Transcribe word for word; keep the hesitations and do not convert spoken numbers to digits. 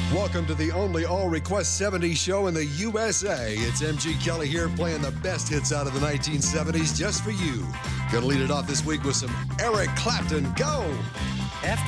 Welcome to the only all-request seventies show in the U S A. It's M G Kelly here playing the best hits out of the nineteen seventies just for you. Gonna lead it off this week with some Eric Clapton. Go!